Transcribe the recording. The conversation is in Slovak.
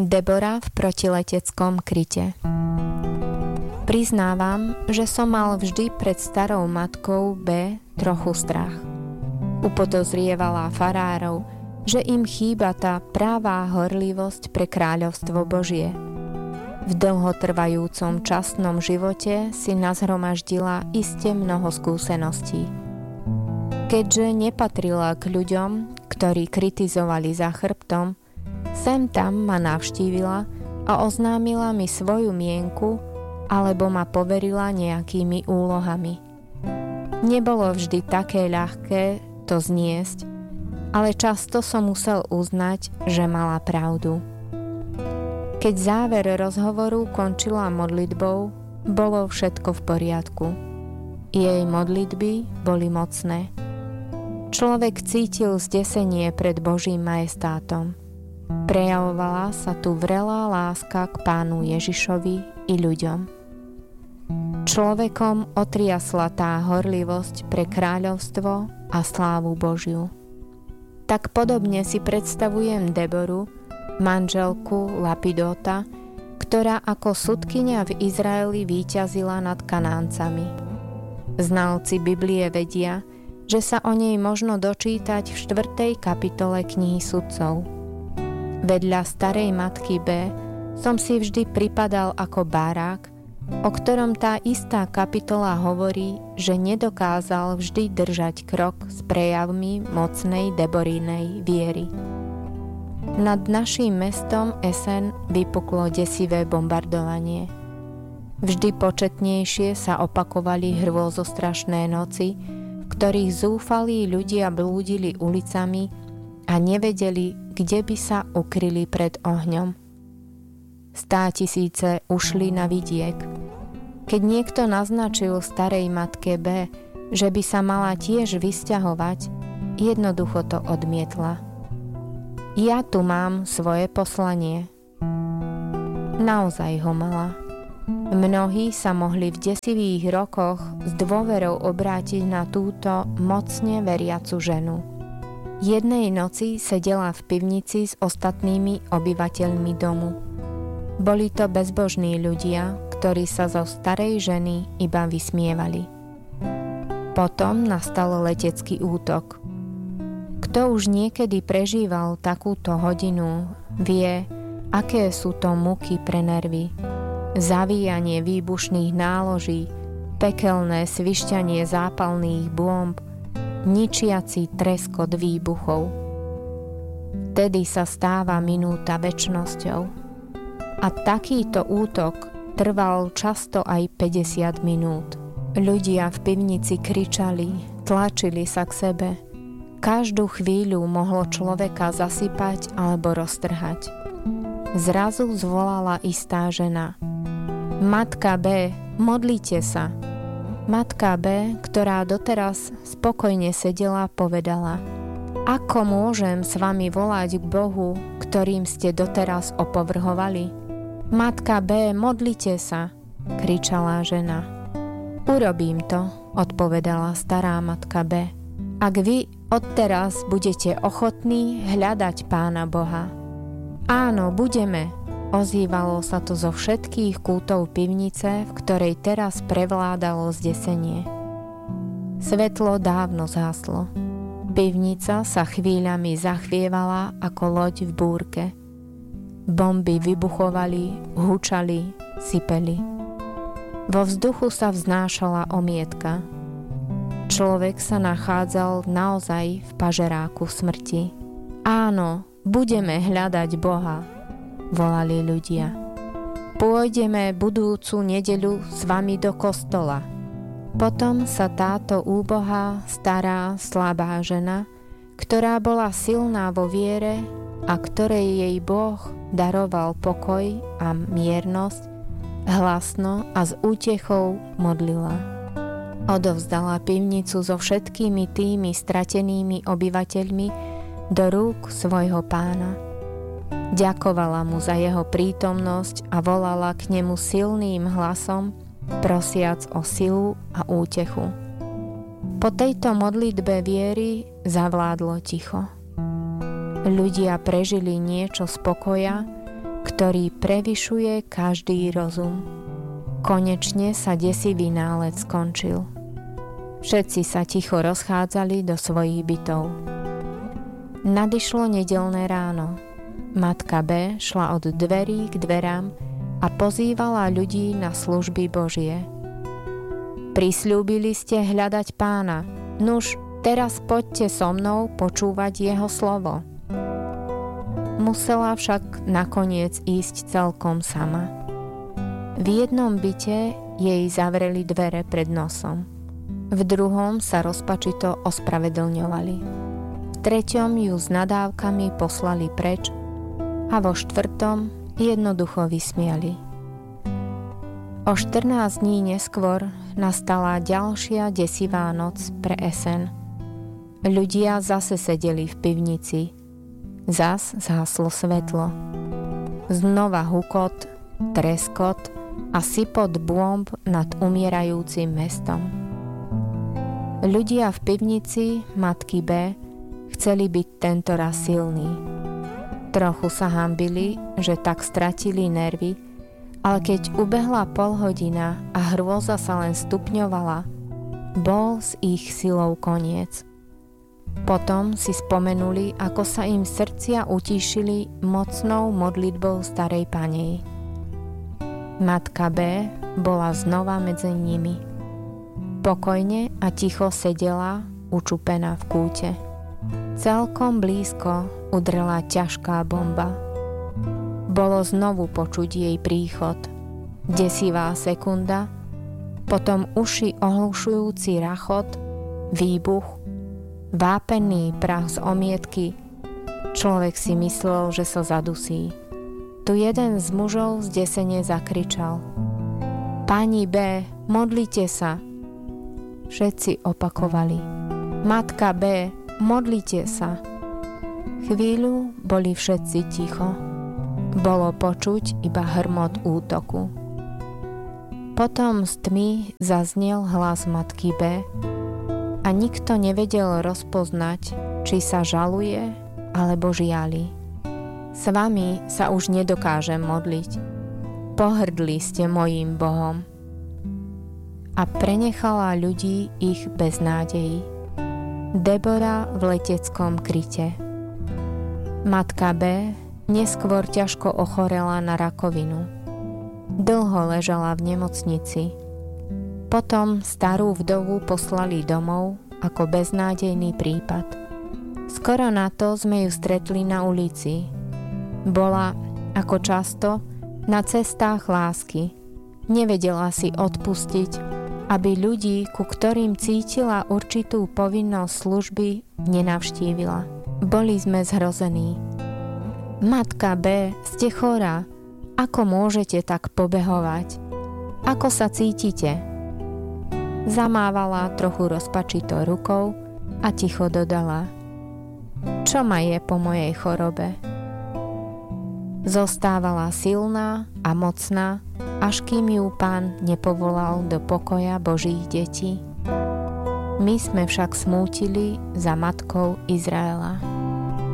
Debora v protileteckom kryte. Priznávam, že som mal vždy pred starou matkou B trochu strach. Upodozrievala farárov, že im chýba tá práva horlivosť pre kráľovstvo Božie. V dlhotrvajúcom časnom živote si nazhromaždila iste mnoho skúseností. Keďže nepatrila k ľuďom, ktorí kritizovali za chrbtom, sem tam ma navštívila a oznámila mi svoju mienku alebo ma poverila nejakými úlohami. Nebolo vždy také ľahké to zniesť, ale často som musel uznať, že mala pravdu. Keď záver rozhovoru končila modlitbou, bolo všetko v poriadku. Jej modlitby boli mocné. Človek cítil zdesenie pred Božím majestátom. Prejavovala sa tu vrelá láska k Pánu Ježišovi i ľuďom. Človekom otriasla tá horlivosť pre kráľovstvo a slávu Božiu. Tak podobne si predstavujem Deboru, manželku Lapidota, ktorá ako sudkyňa v Izraeli víťazila nad Kanáncami. Znalci Biblie vedia, že sa o nej možno dočítať v 4. kapitole knihy Sudcov. Vedľa starej matky B som si vždy pripadal ako barák, o ktorom tá istá kapitola hovorí, že nedokázal vždy držať krok s prejavmi mocnej Deborínej viery. Nad naším mestom Esen vypuklo desivé bombardovanie. Vždy početnejšie sa opakovali hrôzostrašné noci, v ktorých zúfalí ľudia blúdili ulicami a nevedeli, kde by sa ukryli pred ohňom. 100 000 ušli na vidiek. Keď niekto naznačil starej matke B, že by sa mala tiež vysťahovať, jednoducho to odmietla. Ja tu mám svoje poslanie. Naozaj ho mala. Mnohí sa mohli v desivých rokoch s dôverou obrátiť na túto mocne veriacu ženu. Jednej noci sedela v pivnici s ostatnými obyvateľmi domu. Boli to bezbožní ľudia, ktorí sa zo starej ženy iba vysmievali. Potom nastal letecký útok. Kto už niekedy prežíval takúto hodinu, vie, aké sú to muky pre nervy. Zavíjanie výbušných náloží, pekelné svišťanie zápalných bomb, ničiaci treskot výbuchov. Vtedy sa stáva minúta večnosťou. A takýto útok trval často aj 50 minút. Ľudia v pivnici kričali, tlačili sa k sebe. Každú chvíľu mohlo človeka zasypať alebo roztrhať. Zrazu zvolala istá žena. Matka B, modlite sa. Matka B, ktorá doteraz spokojne sedela, povedala: Ako môžem s vami volať k Bohu, ktorým ste doteraz opovrhovali? Matka B, modlite sa, kričala žena. Urobím to, odpovedala stará matka B. Ak vy odteraz budete ochotní hľadať Pána Boha. Áno, budeme, ozývalo sa to zo všetkých kútov pivnice, v ktorej teraz prevládalo zdesenie. Svetlo dávno zhaslo. Pivnica sa chvíľami zachvievala ako loď v búrke. Bomby vybuchovali, hučali, sypeli. Vo vzduchu sa vznášala omietka. Človek sa nachádzal naozaj v pažeráku smrti. Áno, budeme hľadať Boha, volali ľudia. Pôjdeme budúcu nedeľu s vami do kostola. Potom sa táto úbohá, stará, slabá žena, ktorá bola silná vo viere a ktorej jej Boh daroval pokoj a miernosť, hlasno a s útechou modlila. Odovzdala pivnicu so všetkými tými stratenými obyvateľmi do rúk svojho Pána. Ďakovala mu za jeho prítomnosť a volala k nemu silným hlasom, prosiac o silu a útechu. Po tejto modlitbe viery zavládlo ticho. Ľudia prežili niečo z pokoja, ktorý prevyšuje každý rozum. Konečne sa desivý nálet skončil. Všetci sa ticho rozchádzali do svojich bytov. Nadišlo nedeľné ráno. Matka B šla od dverí k dverám a pozývala ľudí na služby Božie. Prisľúbili ste hľadať Pána, nuž teraz poďte so mnou počúvať jeho slovo. Musela však nakoniec ísť celkom sama. V jednom byte jej zavreli dvere pred nosom. V druhom sa rozpačito ospravedlňovali. V treťom ju s nadávkami poslali preč a vo štvrtom jednoducho vysmiali. O 14 dní neskôr nastala ďalšia desivá noc pre Esen. Ľudia zase sedeli v pivnici. Zas zhaslo svetlo. Znova hukot, treskot a sypot bomb nad umierajúcim mestom. Ľudia v pivnici matky B chceli byť tentoraz silní. Trochu sa hanbili, že tak stratili nervy, ale keď ubehla polhodina a hrôza sa len stupňovala, bol s ich silou koniec. Potom si spomenuli, ako sa im srdcia utíšili mocnou modlitbou starej Panej. Matka B bola znova medzi nimi. Pokojne a ticho sedela, učupená v kúte. Celkom blízko udrela ťažká bomba. Bolo znovu počuť jej príchod. Desivá sekunda, potom uši ohlušujúci rachot, výbuch, vápenný prach z omietky. Človek si myslel, že sa zadusí. Tu jeden z mužov zdesene zakričal: Pani B, modlite sa! Všetci opakovali: Matka B, modlite sa! Chvíľu boli všetci ticho. Bolo počuť iba hrmot útoku. Potom z tmy zaznel hlas matky B a nikto nevedel rozpoznať, či sa žaluje alebo žiali. S vami sa už nedokážem modliť. Pohrdli ste mojím Bohom. A prenechala ľudí ich bez nádejí. Debora v leteckom kryte. Matka B neskôr ťažko ochorela na rakovinu. Dlho ležala v nemocnici. Potom starú vdovu poslali domov ako beznádejný prípad. Skoro na to sme ju stretli na ulici. Bola, ako často, na cestách lásky. Nevedela si odpustiť, aby ľudí, ku ktorým cítila určitú povinnosť služby, nenavštívila. Boli sme zhrození. Matka B, ste chorá. Ako môžete tak pobehovať? Ako sa cítite? Zamávala trochu rozpačito rukou a ticho dodala: Čo ma je po mojej chorobe? Zostávala silná a mocná, až kým ju Pán nepovolal do pokoja Božích detí. My sme však smútili za matkou Izraela.